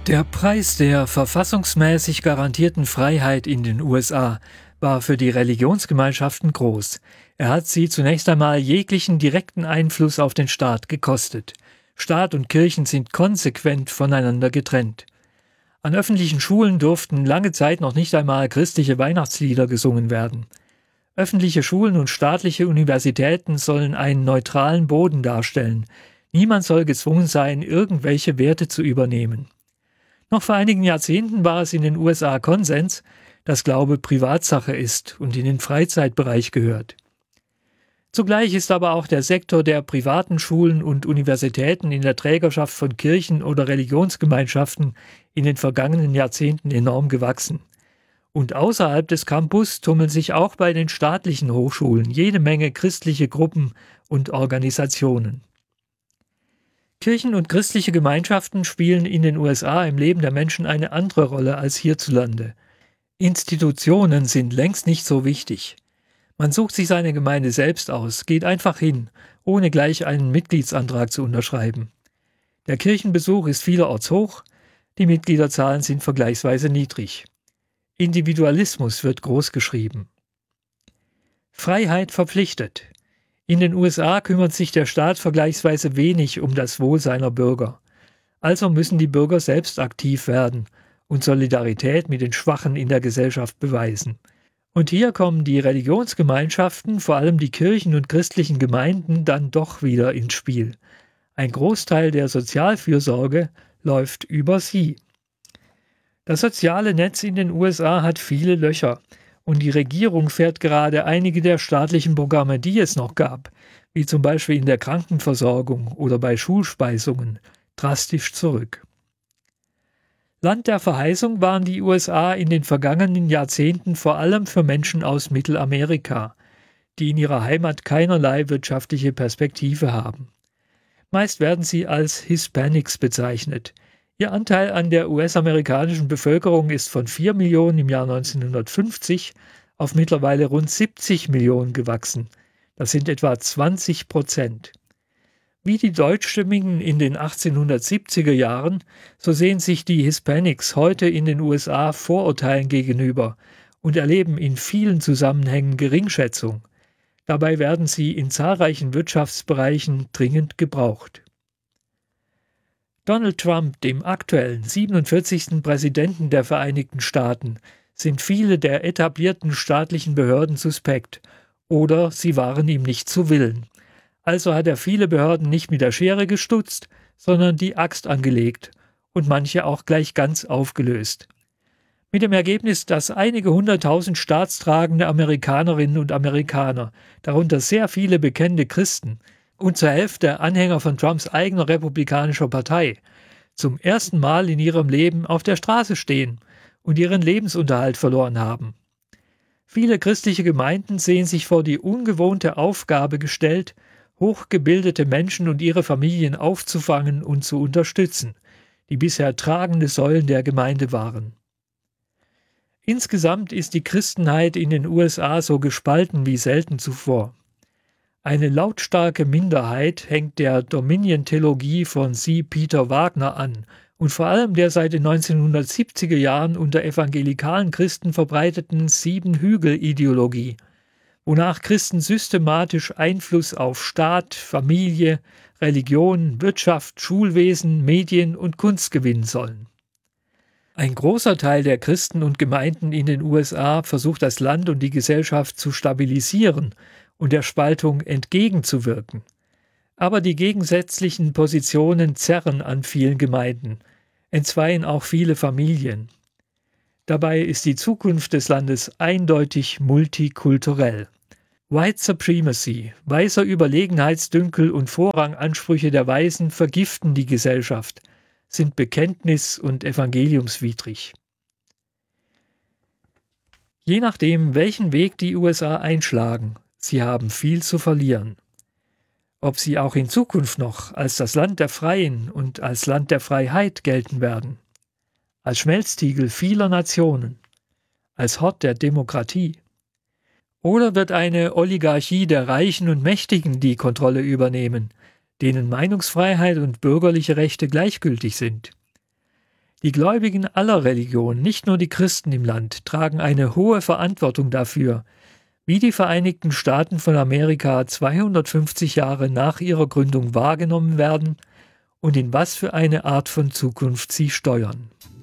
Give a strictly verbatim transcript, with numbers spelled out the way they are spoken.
Der Preis der verfassungsmäßig garantierten Freiheit in den U S A war für die Religionsgemeinschaften groß. Er hat sie zunächst einmal jeglichen direkten Einfluss auf den Staat gekostet. Staat und Kirchen sind konsequent voneinander getrennt. An öffentlichen Schulen durften lange Zeit noch nicht einmal christliche Weihnachtslieder gesungen werden. Öffentliche Schulen und staatliche Universitäten sollen einen neutralen Boden darstellen. Niemand soll gezwungen sein, irgendwelche Werte zu übernehmen. Noch vor einigen Jahrzehnten war es in den U S A Konsens, dass Glaube Privatsache ist und in den Freizeitbereich gehört. Zugleich ist aber auch der Sektor der privaten Schulen und Universitäten in der Trägerschaft von Kirchen oder Religionsgemeinschaften in den vergangenen Jahrzehnten enorm gewachsen. Und außerhalb des Campus tummeln sich auch bei den staatlichen Hochschulen jede Menge christliche Gruppen und Organisationen. Kirchen und christliche Gemeinschaften spielen in den U S A im Leben der Menschen eine andere Rolle als hierzulande. Institutionen sind längst nicht so wichtig. Man sucht sich seine Gemeinde selbst aus, geht einfach hin, ohne gleich einen Mitgliedsantrag zu unterschreiben. Der Kirchenbesuch ist vielerorts hoch, die Mitgliederzahlen sind vergleichsweise niedrig. Individualismus wird großgeschrieben. Freiheit verpflichtet. In den U S A kümmert sich der Staat vergleichsweise wenig um das Wohl seiner Bürger. Also müssen die Bürger selbst aktiv werden und Solidarität mit den Schwachen in der Gesellschaft beweisen. Und hier kommen die Religionsgemeinschaften, vor allem die Kirchen und christlichen Gemeinden, dann doch wieder ins Spiel. Ein Großteil der Sozialfürsorge läuft über sie. Das soziale Netz in den U S A hat viele Löcher. Und die Regierung fährt gerade einige der staatlichen Programme, die es noch gab, wie zum Beispiel in der Krankenversorgung oder bei Schulspeisungen, drastisch zurück. Land der Verheißung waren die U S A in den vergangenen Jahrzehnten vor allem für Menschen aus Mittelamerika, die in ihrer Heimat keinerlei wirtschaftliche Perspektive haben. Meist werden sie als Hispanics bezeichnet. Ihr Anteil an der U S-amerikanischen Bevölkerung ist von vier Millionen im Jahr neunzehnhundertfünfzig auf mittlerweile rund siebzig Millionen gewachsen. Das sind etwa zwanzig Prozent. Wie die Deutschstimmigen in den achtzehnhundertsiebziger Jahren, so sehen sich die Hispanics heute in den U S A Vorurteilen gegenüber und erleben in vielen Zusammenhängen Geringschätzung. Dabei werden sie in zahlreichen Wirtschaftsbereichen dringend gebraucht. Donald Trump, dem aktuellen siebenundvierzigsten Präsidenten der Vereinigten Staaten, sind viele der etablierten staatlichen Behörden suspekt oder sie waren ihm nicht zu Willen. Also hat er viele Behörden nicht mit der Schere gestutzt, sondern die Axt angelegt und manche auch gleich ganz aufgelöst. Mit dem Ergebnis, dass einige hunderttausend staatstragende Amerikanerinnen und Amerikaner, darunter sehr viele bekennende Christen, und zur Hälfte Anhänger von Trumps eigener republikanischer Partei, zum ersten Mal in ihrem Leben auf der Straße stehen und ihren Lebensunterhalt verloren haben. Viele christliche Gemeinden sehen sich vor die ungewohnte Aufgabe gestellt, hochgebildete Menschen und ihre Familien aufzufangen und zu unterstützen, die bisher tragende Säulen der Gemeinde waren. Insgesamt ist die Christenheit in den U S A so gespalten wie selten zuvor. Eine lautstarke Minderheit hängt der Dominion-Theologie von C. Peter Wagner an und vor allem der seit den neunzehnhundertsiebziger Jahren unter evangelikalen Christen verbreiteten Sieben-Hügel-Ideologie, wonach Christen systematisch Einfluss auf Staat, Familie, Religion, Wirtschaft, Schulwesen, Medien und Kunst gewinnen sollen. Ein großer Teil der Christen und Gemeinden in den U S A versucht das Land und die Gesellschaft zu stabilisieren und der Spaltung entgegenzuwirken. Aber die gegensätzlichen Positionen zerren an vielen Gemeinden, entzweien auch viele Familien. Dabei ist die Zukunft des Landes eindeutig multikulturell. White Supremacy, weißer Überlegenheitsdünkel und Vorrangansprüche der Weißen vergiften die Gesellschaft, sind bekenntnis- und evangeliumswidrig. Je nachdem, welchen Weg die U S A einschlagen, sie haben viel zu verlieren. Ob sie auch in Zukunft noch als das Land der Freien und als Land der Freiheit gelten werden, als Schmelztiegel vieler Nationen, als Hort der Demokratie, oder wird eine Oligarchie der Reichen und Mächtigen die Kontrolle übernehmen, denen Meinungsfreiheit und bürgerliche Rechte gleichgültig sind? Die Gläubigen aller Religionen, nicht nur die Christen im Land, tragen eine hohe Verantwortung dafür, wie die Vereinigten Staaten von Amerika zweihundertfünfzig Jahre nach ihrer Gründung wahrgenommen werden und in was für eine Art von Zukunft sie steuern.